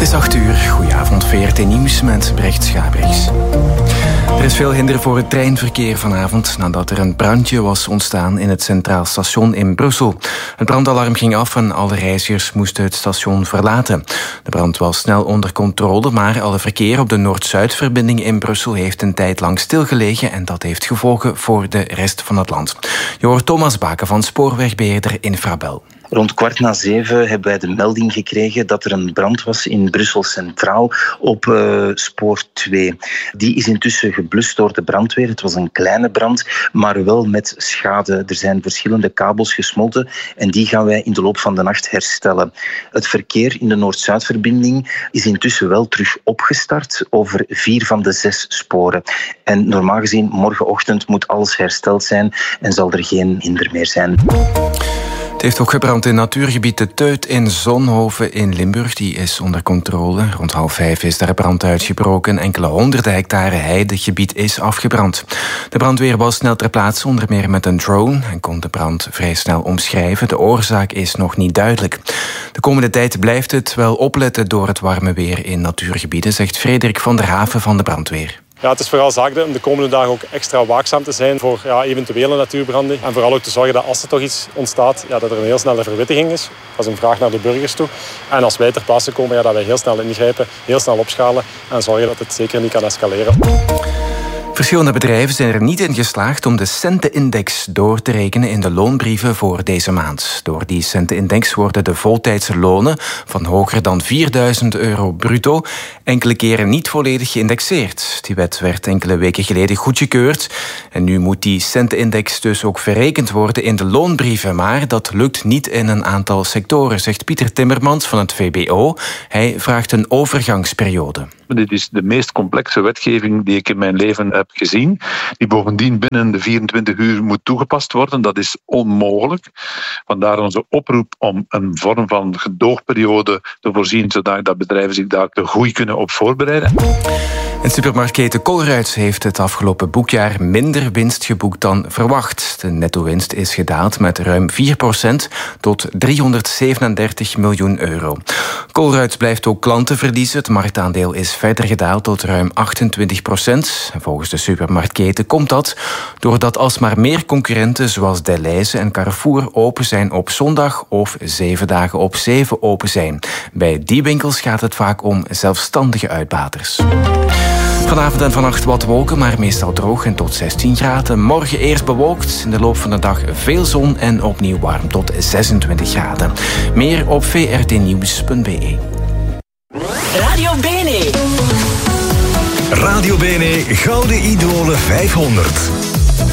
is 8:00. Goedenavond, VRT Nieuws met Brecht Schabriks. Er is veel hinder voor het treinverkeer vanavond nadat er een brandje was ontstaan in het Centraal Station in Brussel. Het brandalarm ging af en alle reizigers moesten het station verlaten. De brand was snel onder controle, maar alle verkeer op de Noord-Zuid-verbinding in Brussel heeft een tijd lang stilgelegen en dat heeft gevolgen voor de rest van het land. Je hoort Thomas Baken van spoorwegbeheerder Infrabel. Rond 6:15 hebben wij de melding gekregen dat er een brand was in Brussel Centraal op spoor 2. Die is intussen geblust door de brandweer. Het was een kleine brand, maar wel met schade. Er zijn verschillende kabels gesmolten en die gaan wij in de loop van de nacht herstellen. Het verkeer in de Noord-Zuid-verbinding is intussen wel terug opgestart over 4 van de 6 sporen. En normaal gezien, morgenochtend moet alles hersteld zijn en zal er geen hinder meer zijn. Het heeft ook gebrand in natuurgebied De Teut in Zonhoven in Limburg. Die is onder controle. Rond 4:30 is daar brand uitgebroken. Enkele honderden hectare heidegebied is afgebrand. De brandweer was snel ter plaatse, onder meer met een drone, en kon de brand vrij snel omschrijven. De oorzaak is nog niet duidelijk. De komende tijd blijft het wel opletten door het warme weer in natuurgebieden, zegt Frederik van der Haven van de brandweer. Ja, het is vooral zaak om de komende dagen ook extra waakzaam te zijn voor eventuele natuurbranden. En vooral ook te zorgen dat als er toch iets ontstaat, dat er een heel snelle verwittiging is. Dat is een vraag naar de burgers toe. En als wij ter plaatse komen, dat wij heel snel ingrijpen, heel snel opschalen en zorgen dat het zeker niet kan escaleren. Verschillende bedrijven zijn er niet in geslaagd om de centenindex door te rekenen in de loonbrieven voor deze maand. Door die centenindex worden de voltijdse lonen van hoger dan €4.000 bruto enkele keren niet volledig geïndexeerd. Die wet werd enkele weken geleden goedgekeurd en nu moet die centenindex dus ook verrekend worden in de loonbrieven. Maar dat lukt niet in een aantal sectoren, zegt Pieter Timmermans van het VBO. Hij vraagt een overgangsperiode. Dit is de meest complexe wetgeving die ik in mijn leven heb gezien, die bovendien binnen de 24 uur moet toegepast worden. Dat is onmogelijk. Vandaar onze oproep om een vorm van gedoogperiode te voorzien, zodat bedrijven zich daar te goed kunnen op voorbereiden. En supermarktketen Colruyt heeft het afgelopen boekjaar minder winst geboekt dan verwacht. De netto-winst is gedaald met ruim 4% tot €337 miljoen. Colruyt blijft ook klanten verliezen. Het marktaandeel is verder gedaald tot ruim 28%. Volgens de supermarktketen komt dat doordat alsmaar meer concurrenten zoals Delhaize en Carrefour open zijn op zondag of 7 dagen op 7 open zijn. Bij die winkels gaat het vaak om zelfstandige uitbaters. Vanavond en vannacht wat wolken, maar meestal droog en tot 16 graden. Morgen eerst bewolkt, in de loop van de dag veel zon en opnieuw warm tot 26 graden. Meer op vrtnieuws.be. Radio Bene. Radio Bene Gouden Idolen 500.